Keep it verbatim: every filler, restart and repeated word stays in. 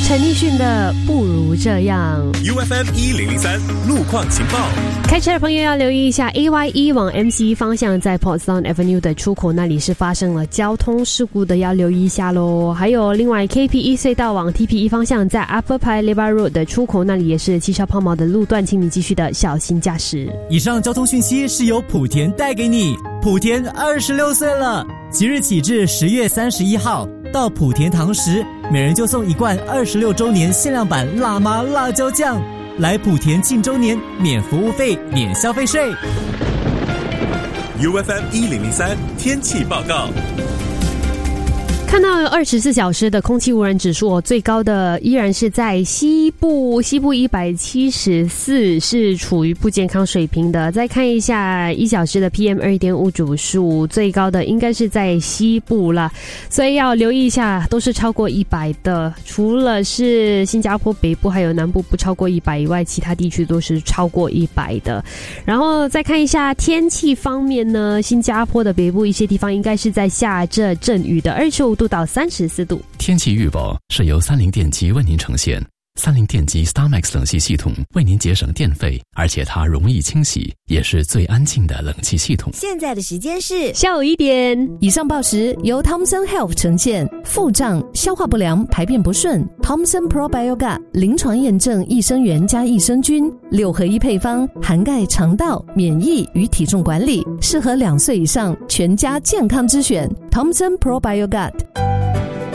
陈奕迅的不如这样。 U F M 一零零三路况情报， 开车的朋友要留意一下 A Y E 往 M C 方向在 Portsdown Avenue 的出口那里是发生了交通事故的，要留意一下咯。还有另外 K P E 隧道往 T P E 方向在 Upper Paya Lebar Road 的出口那里也是汽车抛锚的路段，请你继续的小心驾驶。 以上交通讯息是由莆田带给你。莆田二十六岁了，即日起至十月三十一号到莆田堂食，每人就送一罐二十六周年限量版辣妈辣椒酱。来莆田庆周年，免服务费，免消费税。 U F M 一零零三天气报告。 看到二十四小时的空气污染指数，最高的依然是在西部，西部一百七十四是处于不健康水平的。再看一下一小时的 P M 二点五 指数，最高的应该是在西部了，所以要留意一下，都是超过一百的。除了是新加坡北部还有南部不超过一百以外，其他地区都是超过一百的。然后再看一下天气方面呢，新加坡的北部一些地方应该是在下着阵雨的，二十五度到三十四度。 天气预报是由三菱电机为您呈现。三菱电机 StarMax 冷气系统为您节省电费，而且它容易清洗，也是最安静的冷气系统。 现在的时间是下午一点。 以上报时由 Thomson Health 呈现。腹胀、消化不良、排便不顺 Thomson Probiotic 临床验证益生元加益生菌六合一配方，涵盖肠道、免疫与体重管理，适合两岁以上全家健康之选 Thomson Probiotic。